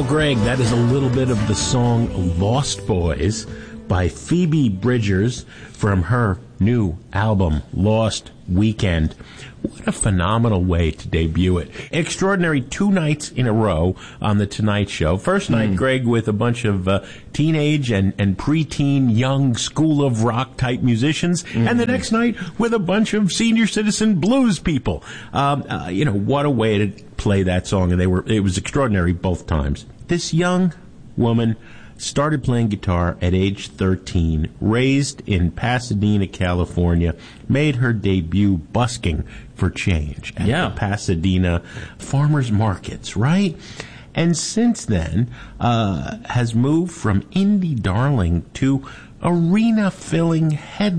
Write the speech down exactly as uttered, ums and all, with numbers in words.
Greg, that is a little bit of the song Lost Boys by Phoebe Bridgers from her new album, Lost Weekend. What a phenomenal way to debut it. Extraordinary two nights in a row on The Tonight Show. First night, mm. Greg, with a bunch of uh, teenage and, and preteen young School of Rock type musicians. Mm-hmm. And the next night with a bunch of senior citizen blues people. Um, uh, you know, what a way to play that song. And they were, it was extraordinary both times. This young woman started playing guitar at age thirteen, raised in Pasadena, California, made her debut busking for change at yeah. the Pasadena farmers markets, right? And since then, uh, has moved from indie darling to arena-filling head